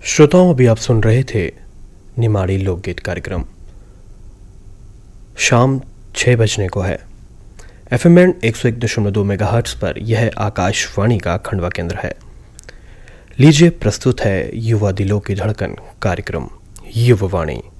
श्रोताओं, अभी आप सुन रहे थे निमाड़ी लोकगीत कार्यक्रम। शाम 6 बजने को है। FM बैंड 101.2 मेगाहर्ट्ज पर यह आकाशवाणी का खंडवा केंद्र है। लीजिए प्रस्तुत है युवा दिलों की धड़कन कार्यक्रम युववाणी।